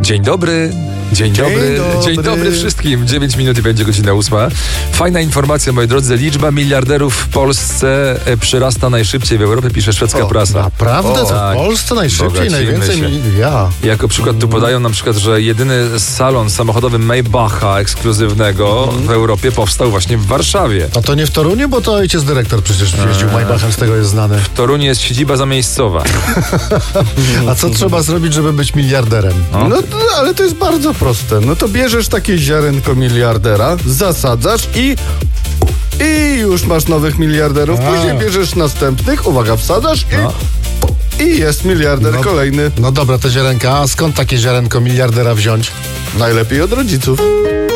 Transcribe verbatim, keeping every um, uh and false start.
Dzień dobry. Dzień, Dzień dobry. dobry. Dzień dobry wszystkim. dziewięć minut i będzie godzina ósma. Fajna informacja, moi drodzy. Liczba miliarderów w Polsce e, przyrasta najszybciej w Europie, pisze szwedzka O, prasa. Naprawdę? O, To tak. w Polsce najszybciej, Bogacimy najwięcej się. mi... Ja. Jako przykład tu podają na przykład, że jedyny salon samochodowy Maybacha ekskluzywnego w Europie powstał właśnie w Warszawie. A to nie w Toruniu, bo to ojciec dyrektor przecież jeździł Maybachem, z tego jest znany. W Toruniu jest siedziba zamiejscowa. A co trzeba zrobić, żeby być miliarderem? No. No, to- ale to jest bardzo proste. No to bierzesz takie ziarenko miliardera, zasadzasz i... I już masz nowych miliarderów. A. Później bierzesz następnych, uwaga, wsadzasz i... No. I jest miliarder No. kolejny. No dobra, te ziarenka. A skąd takie ziarenko miliardera wziąć? Najlepiej od rodziców.